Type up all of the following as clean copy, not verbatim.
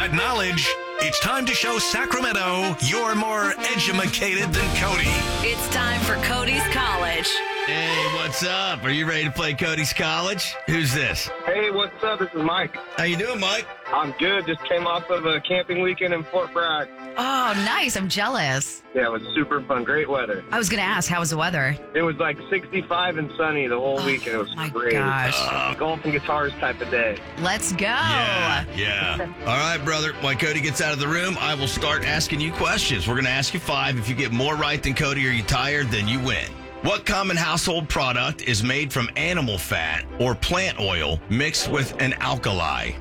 that knowledge, it's time to show Sacramento you're more edumacated than Cody. It's time for Cody's College. Hey, what's up? Are you ready to play Cody's College? Who's this? Hey, what's up? This is Mike. How you doing, Mike? I'm good. Just came off of a camping weekend in Fort Bragg. Oh, nice. I'm jealous. Yeah, it was super fun. Great weather. I was going to ask, how was the weather? It was like 65 and sunny the whole weekend. It was my great. gosh. Golf and guitars type of day. Let's go. Yeah. All right, brother. While Cody gets out of the room, I will start asking you questions. We're going to ask you 5. If you get more right than Cody or you're tired, then you win. What common household product is made from animal fat or plant oil mixed with an alkali?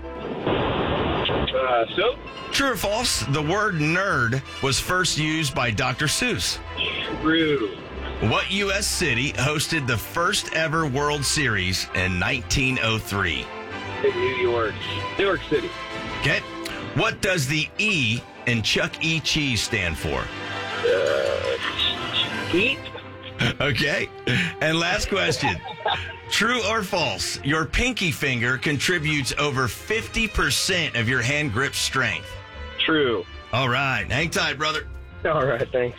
Soap? True or false? The word nerd was first used by Dr. Seuss. True. What U.S. city hosted the first ever World Series in 1903? In New York. New York City. Okay. What does the E in Chuck E. Cheese stand for? Eat? Okay. And last question. True or false? Your pinky finger contributes over 50% of your hand grip strength. True. All right. Hang tight, brother. All right, thanks.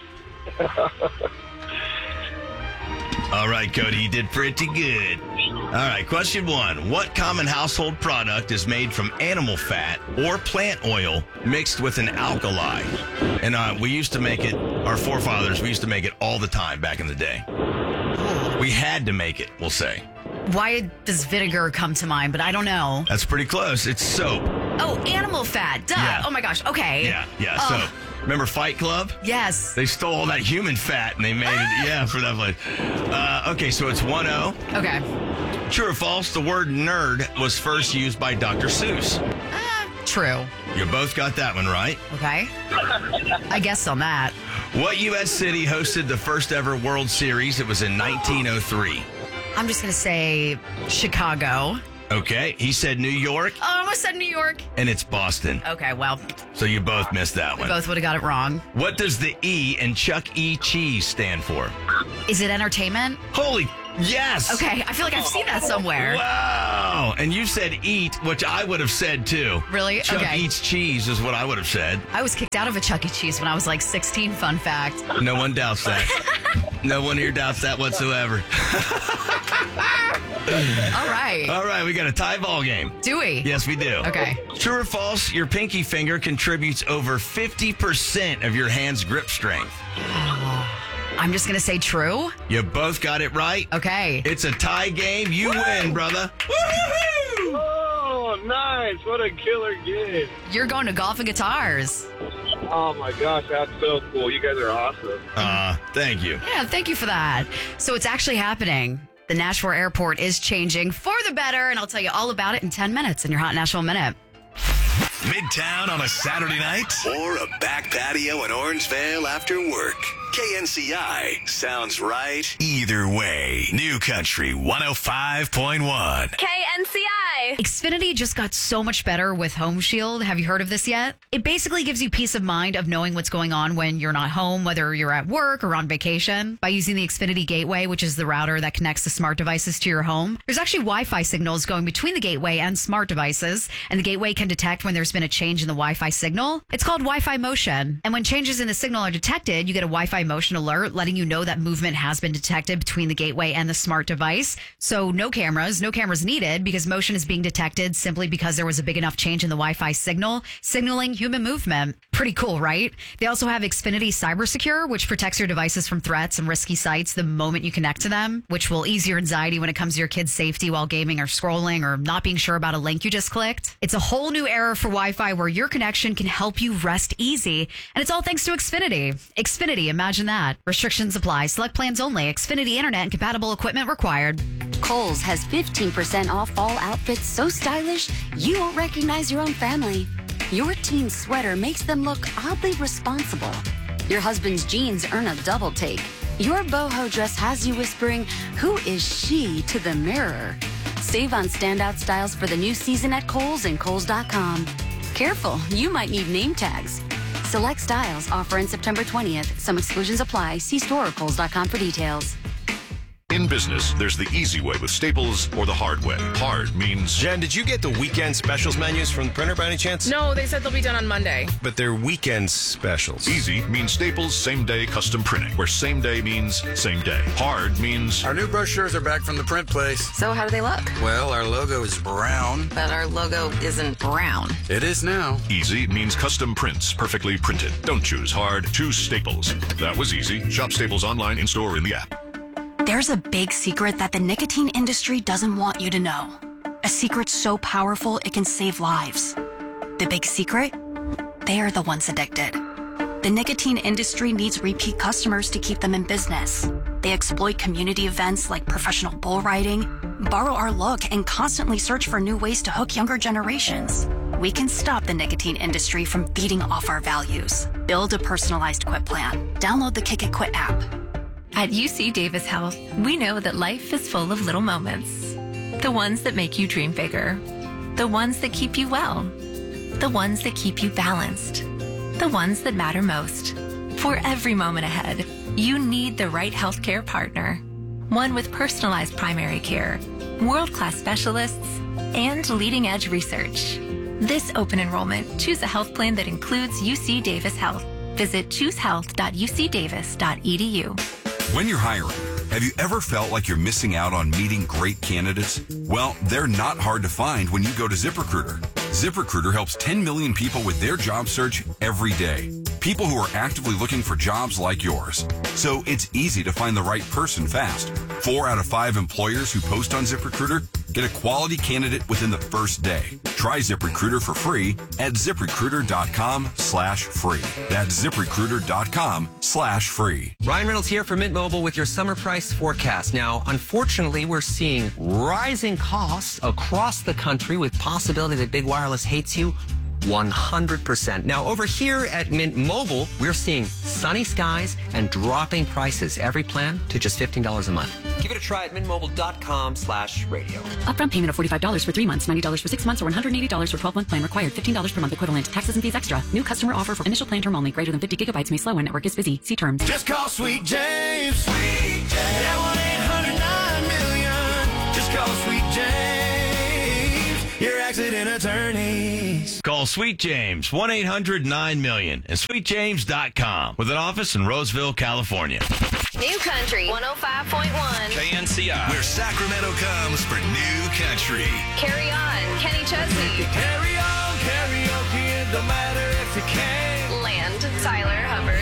All right, Cody, you did pretty good. All right, question 1. What common household product is made from animal fat or plant oil mixed with an alkali? And we used to make it, our forefathers, we used to make it all the time back in the day. We had to make it, we'll say. Why does vinegar come to mind? But I don't know. That's pretty close. It's soap. Oh, animal fat. Duh. Yeah. Oh, my gosh. Okay. Yeah, soap. Remember Fight Club? Yes. They stole all that human fat and they made it, for that place. Okay, so it's 1-0. Okay. True or false, the word nerd was first used by Dr. Seuss. True. You both got that one right. Okay. I guessed on that. What U.S. city hosted the first ever World Series? It was in 1903. I'm just going to say Chicago. Okay, he said New York, Oh, I almost said New York. and it's Boston. Okay, well, So you both missed that we one. both would have got it wrong. What does the E in Chuck E. Cheese stand for? Is it entertainment? Holy, yes! Okay, I feel like I've seen that somewhere. Wow! And you said eat, which I would have said too. Really? Chuck Okay. eats cheese is what I would have said. I was kicked out of a Chuck E. Cheese when I was like 16, fun fact. No one doubts that. No one here doubts that whatsoever. All right. All right, we got a tie ball game. Do we? Yes, we do. Okay. True or false, your pinky finger contributes over 50% of your hand's grip strength. I'm just going to say true. You both got it right. Okay. It's a tie game. You win, brother. Woo-hoo-hoo! Oh, nice. What a killer game. You're going to golf and guitars. Oh, my gosh. That's so cool. You guys are awesome. Thank you. Yeah, thank you for that. So it's actually happening. The Nashville airport is changing for the better, and I'll tell you all about it in 10 minutes in your Hot Nashville Minute. Midtown on a Saturday night? Or a back patio in Orangevale after work. KNCI sounds right either way. New Country 105.1. KNCI. Xfinity just got so much better with Home Shield. Have you heard of this yet? It basically gives you peace of mind of knowing what's going on when you're not home, whether you're at work or on vacation. By using the Xfinity Gateway, which is the router that connects the smart devices to your home, there's actually Wi-Fi signals going between the gateway and smart devices, and the gateway can detect when there's been a change in the Wi-Fi signal. It's called Wi-Fi Motion. And when changes in the signal are detected, you get a Wi-Fi Motion alert letting you know that movement has been detected between the gateway and the smart device. So no cameras needed because motion is being detected simply because there was a big enough change in the Wi-Fi signal, signaling human movement. Pretty cool, right? They also have Xfinity CyberSecure, which protects your devices from threats and risky sites the moment you connect to them, which will ease your anxiety when it comes to your kids' safety while gaming or scrolling or not being sure about a link you just clicked. It's a whole new era for Wi-Fi where your connection can help you rest easy. And it's all thanks to Xfinity. Xfinity, imagine that. Restrictions apply. Select plans only. Xfinity Internet and compatible equipment required. Kohl's has 15% off fall outfits so stylish you won't recognize your own family. Your teen's sweater makes them look oddly responsible. Your husband's jeans earn a double take. Your boho dress has you whispering, "Who is she?" to the mirror. Save on standout styles for the new season at Kohl's and Kohl's.com. Careful, you might need name tags. Select styles offer in September 20th. Some exclusions apply. See store or Kohl's.com for details. In business, there's the easy way with Staples or the hard way. Hard means... Jen, did you get the weekend specials menus from the printer by any chance? No, they said they'll be done on Monday. But they're weekend specials. Easy means Staples same-day custom printing, where same day means same day. Hard means... Our new brochures are back from the print place. So how do they look? Well, our logo is brown. But our logo isn't brown. It is now. Easy means custom prints, perfectly printed. Don't choose hard, choose Staples. That was easy. Shop Staples online, in-store, in the app. There's a big secret that the nicotine industry doesn't want you to know. A secret so powerful it can save lives. The big secret? They are the ones addicted. The nicotine industry needs repeat customers to keep them in business. They exploit community events like professional bull riding, borrow our look, and constantly search for new ways to hook younger generations. We can stop the nicotine industry from feeding off our values. Build a personalized quit plan. Download the Kick It Quit app. At UC Davis Health, we know that life is full of little moments. The ones that make you dream bigger. The ones that keep you well. The ones that keep you balanced. The ones that matter most. For every moment ahead, you need the right healthcare partner. One with personalized primary care, world-class specialists, and leading-edge research. This open enrollment, choose a health plan that includes UC Davis Health. Visit choosehealth.ucdavis.edu. When you're hiring, have you ever felt like you're missing out on meeting great candidates? Well, they're not hard to find when you go to ZipRecruiter. ZipRecruiter helps 10 million people with their job search every day. People who are actively looking for jobs like yours. So it's easy to find the right person fast. 4 out of 5 employers who post on ZipRecruiter get a quality candidate within the first day. Try ZipRecruiter for free at ZipRecruiter.com/free. That's ZipRecruiter.com/free. Ryan Reynolds here for Mint Mobile with your summer price forecast. Now, unfortunately, we're seeing rising costs across the country with possibility that big wireless hates you 100%. Now, over here at Mint Mobile, we're seeing sunny skies and dropping prices. Every plan to just $15 a month. Give it a try at mintmobile.com/radio. Upfront payment of $45 for 3 months, $90 for 6 months, or $180 for 12-month plan required. $15 per month equivalent. Taxes and fees extra. New customer offer for initial plan term only. Greater than 50 gigabytes may slow when network is busy. See terms. Just call Sweet James. Sweet James. Yeah, 1-800-9-million. Just call Sweet James. Your accident attorneys. Call Sweet James, 1-800-9-million, and sweetjames.com, with an office in Roseville, California. New Country 105.1. KNCI, where Sacramento comes for New Country. Carry On, Kenny Chesney. Carry on, karaoke, it don't matter if you can. Land, Tyler Hubbard.